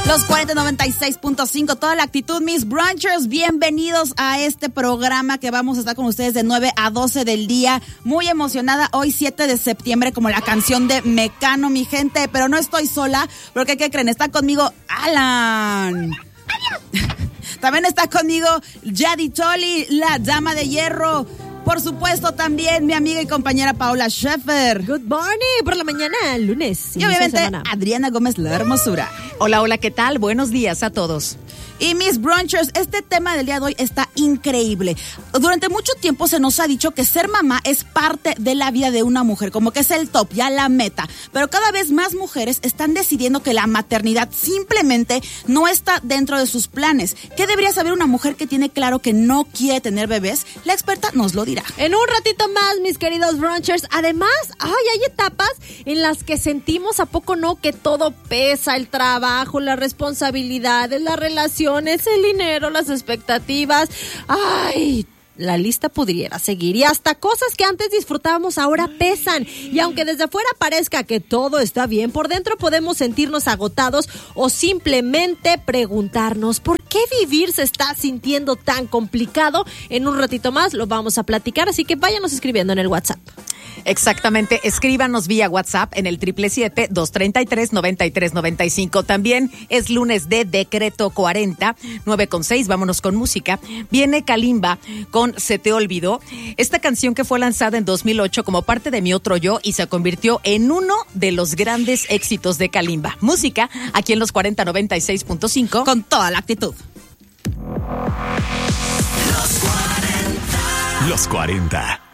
Los 4096.5, toda la actitud, mis brunchers, bienvenidos a este programa que vamos a estar con ustedes de 9 a 12 del día. Muy emocionada, hoy 7 de septiembre, como la canción de Mecano, mi gente, pero no estoy sola, porque ¿qué creen? Está conmigo Alan. También está conmigo Yadi Toli, la dama de hierro. Por supuesto, también mi amiga y compañera Paola Scheffer. Good morning, por la mañana, lunes. Y obviamente Adriana Gómez, la hermosura. Hola, hola, ¿qué tal? Buenos días a todos. Y mis brunchers, este tema del día de hoy está increíble. Durante mucho tiempo se nos ha dicho que ser mamá es parte de la vida de una mujer, como que es el top, ya la meta. Pero cada vez más mujeres están decidiendo que la maternidad simplemente no está dentro de sus planes. ¿Qué debería saber una mujer que tiene claro que no quiere tener bebés? La experta nos lo dirá. En un ratito más, mis queridos brunchers. Además, hay etapas en las que sentimos, ¿a poco no?, que todo pesa, el trabajo, las responsabilidades, las relaciones, el dinero, las expectativas. Ay, la lista pudiera seguir. Y hasta cosas que antes disfrutábamos ahora pesan. Y aunque desde afuera parezca que todo está bien, por dentro podemos sentirnos agotados o simplemente preguntarnos ¿por qué vivir se está sintiendo tan complicado? En un ratito más lo vamos a platicar, así que váyanos escribiendo en el WhatsApp. Exactamente, escríbanos vía WhatsApp en el 777-233-9395. También es lunes de Decreto 40, 9:06, vámonos con música. Viene Kalimba con Se te olvidó, esta canción que fue lanzada en 2008 como parte de Mi Otro Yo y se convirtió en uno de los grandes éxitos de Kalimba. Música aquí en los 4096.5 con toda la actitud. Los 40.